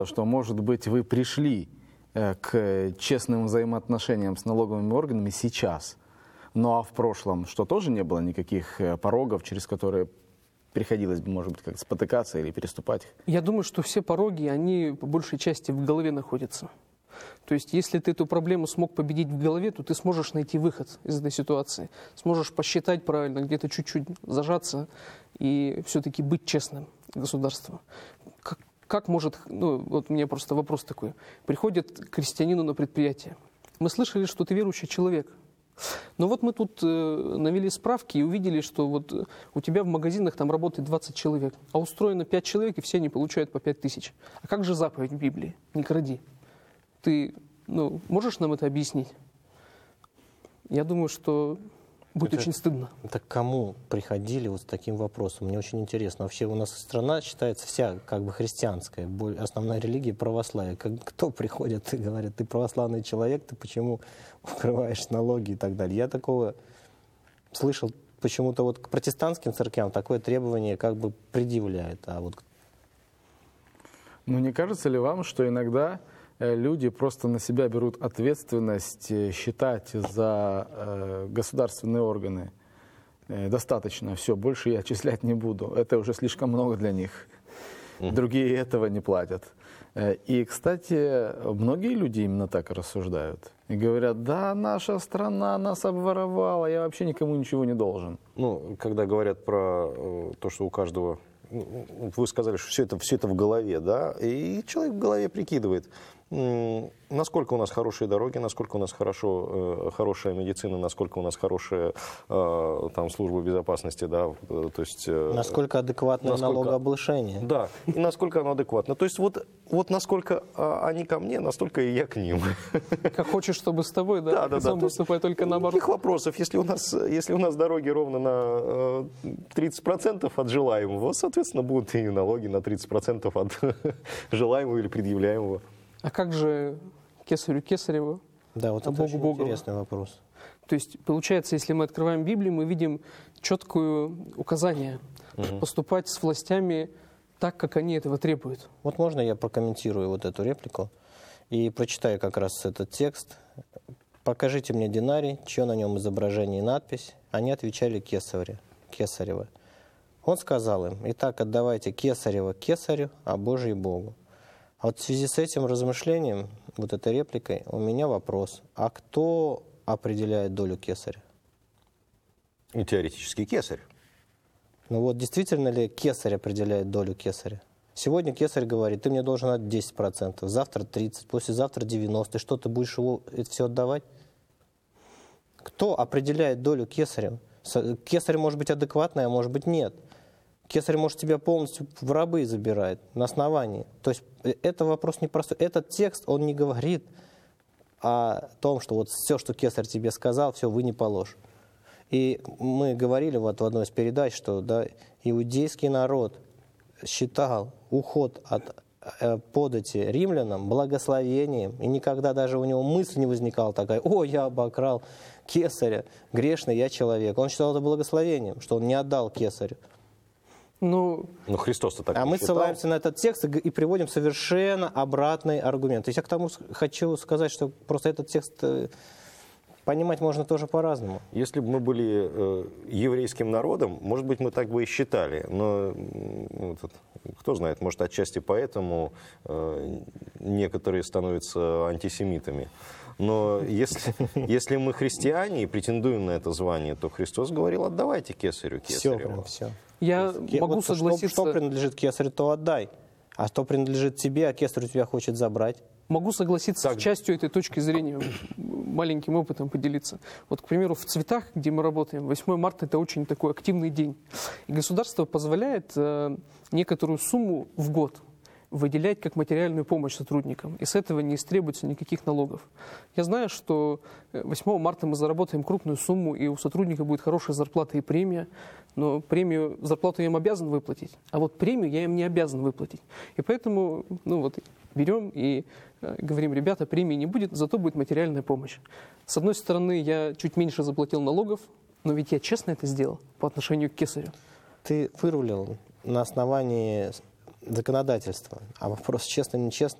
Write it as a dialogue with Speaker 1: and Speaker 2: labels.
Speaker 1: Что, может быть, вы пришли к честным взаимоотношениям с налоговыми органами сейчас, ну а в прошлом, что тоже не было никаких порогов, через которые приходилось бы, может быть, как спотыкаться или переступать их?
Speaker 2: Я думаю, что все пороги, они по большей части в голове находятся. То есть, если ты эту проблему смог победить в голове, то ты сможешь найти выход из этой ситуации. Сможешь посчитать правильно, где-то чуть-чуть зажаться и все-таки быть честным государству. Как может, ну вот у меня просто вопрос такой. Приходит к крестьянину на предприятие. Мы слышали, что ты верующий человек. Но вот мы тут навели справки и увидели, что вот у тебя в магазинах там работает 20 человек, а устроено 5 человек, и все они получают по 5000. А как же заповедь в Библии? Не кради. Ты, можешь нам это объяснить? Я думаю, что будет очень стыдно.
Speaker 3: Так кому приходили вот с таким вопросом? Мне очень интересно. Вообще у нас страна считается вся как бы христианская. Основная религия православие. Кто приходит и говорит, ты православный человек, ты почему укрываешь налоги и так далее? Я такого слышал почему-то вот к протестантским церквям такое требование как бы предъявляет. А вот...
Speaker 1: Ну не кажется ли вам, что иногда люди просто на себя берут ответственность считать за государственные органы? Достаточно, все, больше я отчислять не буду. Это уже слишком много для них. Другие этого не платят. И, кстати, многие люди именно так и рассуждают. И говорят, да, наша страна нас обворовала, я вообще никому ничего не должен.
Speaker 4: Ну, когда говорят про то, что у каждого... Вы сказали, что все это в голове, да? И человек в голове прикидывает, насколько у нас хорошие дороги, насколько у нас хорошая медицина, насколько у нас хорошая там, служба безопасности, да, то есть...
Speaker 3: Насколько адекватное налогообложение.
Speaker 4: Да, и насколько оно адекватно. То есть вот насколько они ко мне, настолько и я к ним.
Speaker 2: Как хочешь, чтобы с тобой, да?
Speaker 4: Да.
Speaker 2: Сам поступай только наоборот.
Speaker 4: Никаких вопросов. Если у нас дороги ровно на 30% от желаемого, соответственно, будут и налоги на 30% от желаемого или предъявляемого.
Speaker 2: А как же кесарю кесареву,
Speaker 3: да, вот
Speaker 2: а
Speaker 3: это
Speaker 2: Богу Богу?
Speaker 3: Интересный вопрос.
Speaker 2: То есть, получается, если мы открываем Библию, мы видим четкое указание поступать с властями так, как они этого требуют.
Speaker 3: Вот можно я прокомментирую вот эту реплику и прочитаю как раз этот текст. «Покажите мне динарий, чье на нем изображение и надпись». Они отвечали Кесарева. Он сказал им: «Итак, отдавайте Кесарева Кесарю, а Божий Богу». А вот в связи с этим размышлением, вот этой репликой, у меня вопрос. А кто определяет долю кесаря?
Speaker 4: И теоретически кесарь.
Speaker 3: Ну вот действительно ли кесарь определяет долю кесаря? Сегодня кесарь говорит, ты мне должен отдать 10%, завтра 30%, послезавтра 90%. И что, ты будешь его это все отдавать? Кто определяет долю кесаря? Кесарь может быть адекватный, а может быть нет. Кесарь может тебя полностью в рабы забирать на основании. То есть это вопрос непростой. Этот текст, он не говорит о том, что вот все, что кесарь тебе сказал, все, вы не положь. И мы говорили вот в одной из передач, что да, иудейский народ считал уход от подати римлянам благословением, и никогда даже у него мысль не возникала такая: «О, я обокрал кесаря, грешный я человек». Он считал это благословением, что он не отдал кесарю.
Speaker 4: Ну, Христос-то так не
Speaker 3: мы
Speaker 4: считал.
Speaker 3: ссылаемся на этот текст и приводим совершенно обратный аргумент. То есть я к тому хочу сказать, что просто этот текст понимать можно тоже по-разному.
Speaker 4: Если бы мы были еврейским народом, может быть, мы так бы и считали. Но кто знает, может, отчасти поэтому некоторые становятся антисемитами. Но если мы христиане и претендуем на это звание, то Христос говорил: отдавайте кесарю кесареву.
Speaker 3: Все.
Speaker 2: Я могу
Speaker 3: вот
Speaker 2: согласиться.
Speaker 3: Что принадлежит кесарю, то отдай. А что принадлежит тебе, а кесарь у тебя хочет забрать?
Speaker 2: Могу согласиться с частью этой точки зрения, маленьким опытом поделиться. Вот, к примеру, в цветах, где мы работаем, 8 марта – это очень такой активный день. И государство позволяет некоторую сумму в год выделять как материальную помощь сотрудникам. И с этого не истребуется никаких налогов. Я знаю, что 8 марта мы заработаем крупную сумму, и у сотрудника будет хорошая зарплата и премия. Но зарплату я им обязан выплатить, а вот премию я им не обязан выплатить. И поэтому берем и говорим: ребята, премии не будет, зато будет материальная помощь. С одной стороны, я чуть меньше заплатил налогов, но ведь я честно это сделал по отношению к кесарю.
Speaker 3: Ты вырулил на основании законодательство. А вопрос честно-нечестно